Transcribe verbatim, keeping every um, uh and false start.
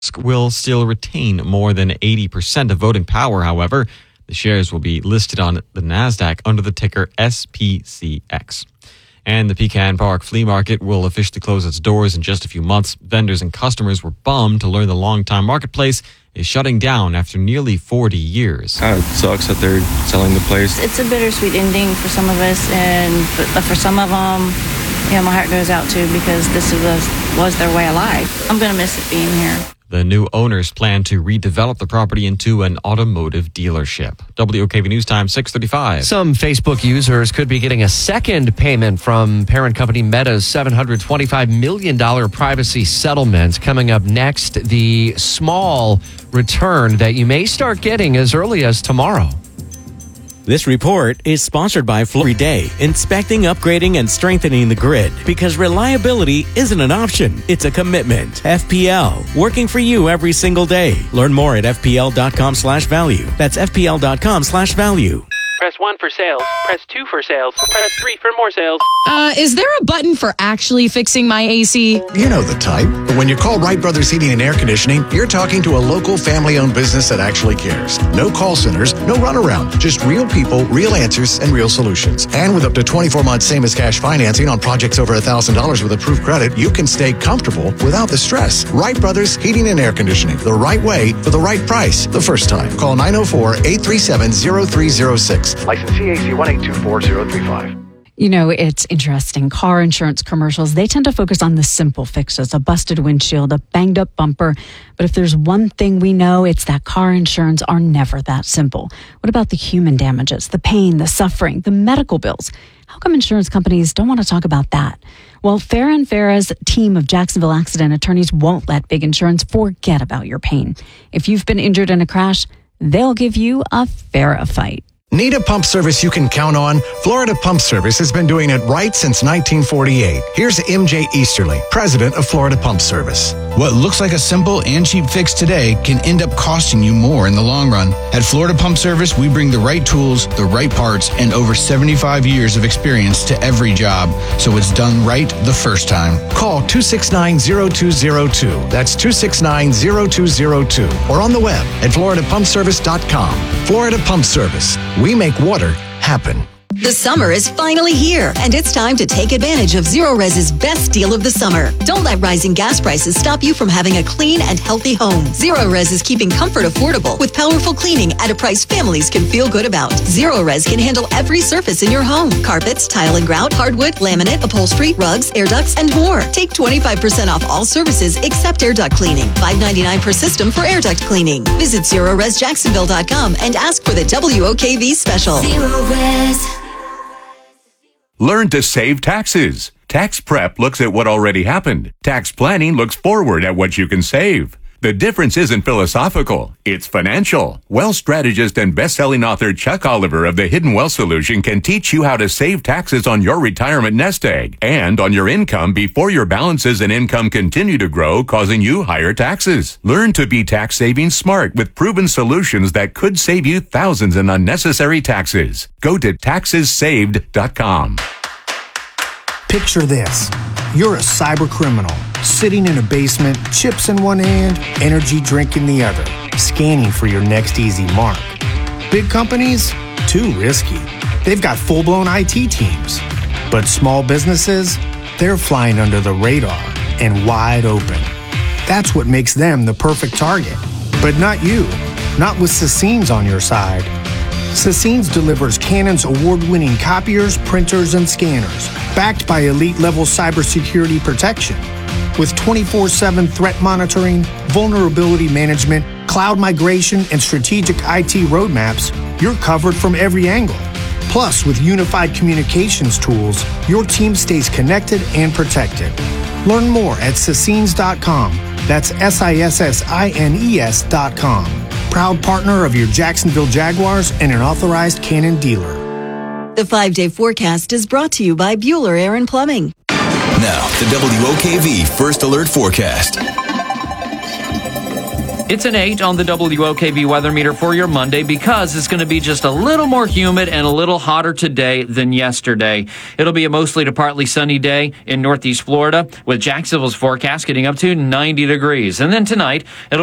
will still retain more than eighty percent of voting power. However, the shares will be listed on the NASDAQ under the ticker S P C X. And the Pecan Park Flea Market will officially close its doors in just a few months. Vendors and customers were bummed to learn the longtime marketplace is shutting down after nearly forty years. Kind of sucks that they're selling the place. It's a bittersweet ending for some of us, and but for some of them, you know, my heart goes out to because this was, was their way of life. I'm going to miss it being here. The new owners plan to redevelop the property into an automotive dealership. W O K V News Time, six thirty-five. Some Facebook users could be getting a second payment from parent company Meta's seven hundred twenty-five million dollars privacy settlement. Coming up next, the small return that you may start getting as early as tomorrow. This report is sponsored by Every Day, inspecting, upgrading, and strengthening the grid. Because reliability isn't an option, it's a commitment. F P L, working for you every single day. Learn more at F P L dot com slash value. That's F P L dot com slash value. Press one for sales. Press two for sales. Press three for more sales. Uh, is there a button for actually fixing my A C? You know the type. But when you call Wright Brothers Heating and Air Conditioning, you're talking to a local family-owned business that actually cares. No call centers, no runaround. Just real people, real answers, and real solutions. And with up to twenty-four months same-as-cash financing on projects over one thousand dollars with approved credit, you can stay comfortable without the stress. Wright Brothers Heating and Air Conditioning. The right way for the right price the first time. Call nine oh four, eight three seven, oh three oh six. License C A C one eight two four zero three five. You know, it's interesting. Car insurance commercials, they tend to focus on the simple fixes, a busted windshield, a banged up bumper. But if there's one thing we know, it's that car insurance are never that simple. What about the human damages, the pain, the suffering, the medical bills? How come insurance companies don't want to talk about that? Well, Farah and Farah's team of Jacksonville accident attorneys won't let big insurance forget about your pain. If you've been injured in a crash, they'll give you a Farah fight. Need a pump service you can count on? Florida Pump Service has been doing it right since nineteen forty-eight. Here's M J Easterly, president of Florida Pump Service. What looks like a simple and cheap fix today can end up costing you more in the long run. At Florida Pump Service, we bring the right tools, the right parts, and over seventy-five years of experience to every job, so it's done right the first time. Call two six nine, zero two zero two. That's two six nine, zero two zero two. Or on the web at florida pump service dot com. Florida Pump Service. We make water happen. The summer is finally here, and it's time to take advantage of Zerorez's best deal of the summer. Don't let rising gas prices stop you from having a clean and healthy home. Zerorez is keeping comfort affordable with powerful cleaning at a price families can feel good about. Zerorez can handle every surface in your home: carpets, tile and grout, hardwood, laminate, upholstery, rugs, air ducts, and more. Take twenty-five percent off all services except air duct cleaning. five ninety-nine per system for air duct cleaning. Visit Zerorez Jacksonville dot com and ask for the W O K V special. Zerorez. Learn to save taxes. Tax prep looks at what already happened. Tax planning looks forward at what you can save. The difference isn't philosophical, it's financial. Wealth strategist and best-selling author Chuck Oliver of the Hidden Wealth Solution can teach you how to save taxes on your retirement nest egg and on your income before your balances and income continue to grow, causing you higher taxes. Learn to be tax-saving smart with proven solutions that could save you thousands in unnecessary taxes. Go to taxes saved dot com. Picture this. You're a cyber criminal, sitting in a basement, chips in one hand, energy drink in the other, scanning for your next easy mark. Big companies? Too risky. They've got full-blown I T teams. But small businesses? They're flying under the radar and wide open. That's what makes them the perfect target. But not you. Not with Sassines on your side. Sassines delivers Canon's award-winning copiers, printers, and scanners, backed by elite-level cybersecurity protection. With twenty-four seven threat monitoring, vulnerability management, cloud migration, and strategic I T roadmaps, you're covered from every angle. Plus, with unified communications tools, your team stays connected and protected. Learn more at Sassines dot com. That's S I S S I N E S dot com. Proud partner of your Jacksonville Jaguars and an authorized Canon dealer. The five-day forecast is brought to you by Bueller Air and Plumbing. Now, the W O K V First Alert Forecast. It's an eight on the W O K V weather meter for your Monday because it's going to be just a little more humid and a little hotter today than yesterday. It'll be a mostly to partly sunny day in Northeast Florida with Jacksonville's forecast getting up to ninety degrees. And then tonight, it'll